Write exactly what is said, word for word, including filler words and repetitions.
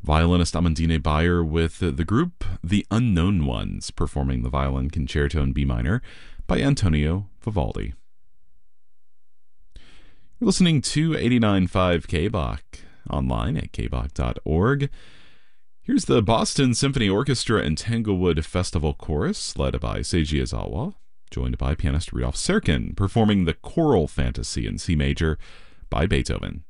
violinist Amandine Bayer with the group The Unknown Ones, performing the Violin Concerto in B minor by Antonio Vivaldi. You're listening to eighty-nine point five K B O C, online at k b o c dot org. Here's the Boston Symphony Orchestra and Tanglewood Festival Chorus, led by Seiji Ozawa, joined by pianist Rudolf Serkin, performing the Choral Fantasy in C major by Beethoven.